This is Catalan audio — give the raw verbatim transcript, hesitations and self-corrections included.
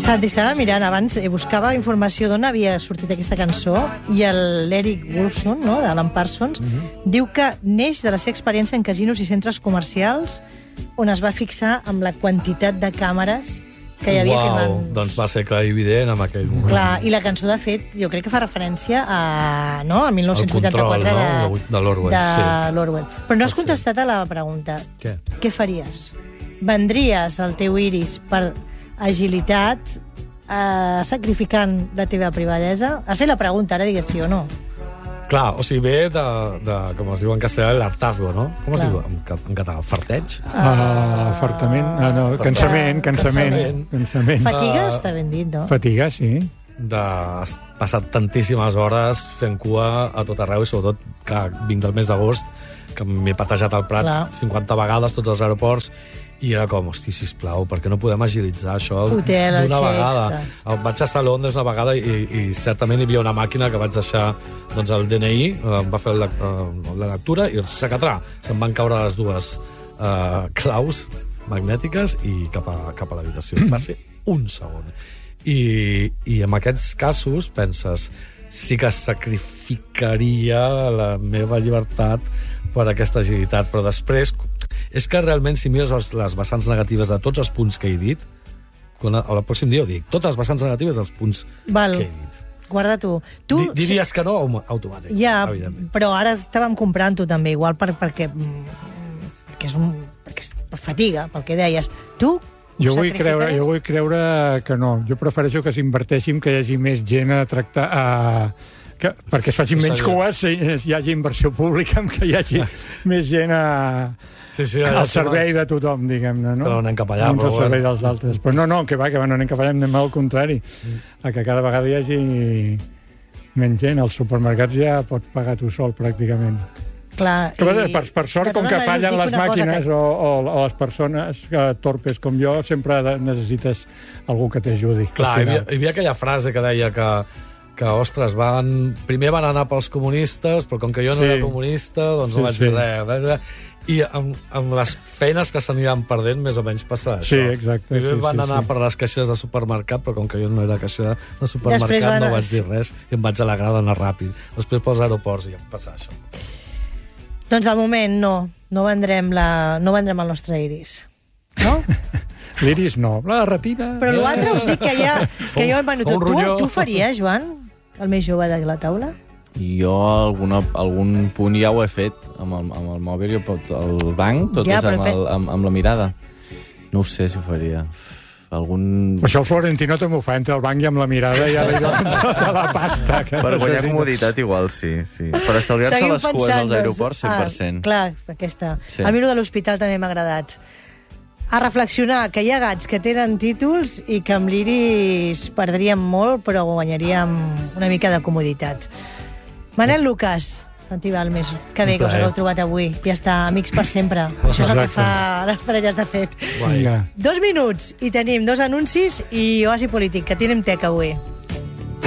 Santi, estava mirant abans, eh, buscava informació d'on havia sortit aquesta cançó i l'Eric Woolfson, no?, d'Alan Parsons, mm-hmm. diu que neix de la seva experiència en casinos i centres comercials on es va fixar amb la quantitat de càmeres que hi havia Uau, filmant. Doncs va ser clar evident en aquell moment. Clar, i la cançó, de fet, jo crec que fa referència a, no, a mil nou-cents vuitanta-quatre el control, no? de l'Orwell. De sí. l'Orwell. Però no has Pot contestat ser. a la pregunta. Què? Què faries? Vendries el teu iris per agilitat, eh, sacrificant la teva privadesa? Has fet la pregunta, ara digues sí o no. Clar, o sigui, ve de, de com es diu en castellà, l'hartazgo, no? Com Clar. es diu en, en català? Farteig? Uh, fartament, ah, no, cansament, cansament, Cansament. cansament. Fatiga Uh, està ben dit, no? Fatiga, sí. De passat tantíssimes hores fent cua a tot arreu, i sobretot que vinc del mes d'agost, que m'he patejat al Prat Clar. cinquanta vegades, tots els aeroports, i era com, hosti, sisplau, per què no podem agilitzar això Hotel, el d'una Che vegada? Express. Vaig estar a Londres una vegada i, i certament hi havia una màquina que vaig deixar doncs, el D N I, em va fer la, la lectura i s'acatrà. Se'm van caure les dues uh, claus magnètiques i cap a, cap a l'habitació. Va ser un segon. I, I en aquests casos penses, sí que sacrificaria la meva llibertat per aquesta agilitat, però després és que realment, si mires les, les vessants negatives de tots els punts que he dit, quan, el pròxim dia ho dic, totes les vessants negatives dels punts Val. que he dit. Guarda tu. tu Di, diries que no automàtic, ja, evidentment. però ara estàvem comprant-ho també, igual per, perquè, perquè, és un, perquè és per fatiga, pel que deies. Tu Jo vull, creure, jo vull creure que no. Jo prefereixo que s'inverteixin, que hi hagi més gent a tractar... A... Que, perquè es facin Sí, menys segur. cues, hi hagi inversió pública, que hi hagi més gent a, Sí, sí, al servei de tothom, diguem-ne, no? Que no anem cap allà, no però al servei bueno. dels altres. Però no, no, que va, que va, no anem cap allà, anem al contrari. A que cada vegada hi hagi menys gent. Als supermercats ja pots pagar tu sol, pràcticament. Clar, Que, i... per, per sort, com que fallen les màquines que... o, o, o les persones que, torpes com jo, sempre necessites algú que t'ajudi. Clar, hi havia, hi havia aquella frase que deia que, que ostres, van, primer van anar pels comunistes, però com que jo no Sí. era comunista, doncs Sí, no vaig sí. dir res. I amb, amb les feines que s'aniran perdent, més o menys passa això. Sí, exacte, Primer sí, van sí, anar sí. per les caixes de supermercat, però com que jo no era caixera de supermercat, van- no vaig dir res i em vaig alegrar d'anar ràpid. Després pels aeroports i em passa això. Doncs al moment no, no vendrem, la, no vendrem el nostre iris. No? L'iris no, la retina... Però l'altre us dic que ja, que jo, bueno, tu, Un tu, ronyó. tu faries, Joan, el més jove de la taula? Jo alguna, algun punt ja ho he fet amb el, amb el mòbil, jo pot, el banc, tot Ja, és amb, però- el, amb, amb la mirada. No ho sé si ho faria. Algun... Això el Florentino també ho fa, entre el banc i amb la mirada i ara jo tota la pasta. Que Per guanyar necessita. comoditat igual sí, sí. Per estalviar-se Seguim les cues pensant, als aeroports, cent per cent. Ah, clar, aquesta. Sí. A mi el de l'hospital també m'ha agradat. A reflexionar que hi ha gats que tenen títols i que amb l'iris perdríem molt, però guanyaríem una mica de comoditat. Manel Lucas, Santi Balmes, que bé que us heu trobat avui. Ja està, amics per sempre. Això és el que Exacte. fa les parelles de fet. Vinga. Dos minuts i tenim dos anuncis i Oasi Polític, que tenim tec avui.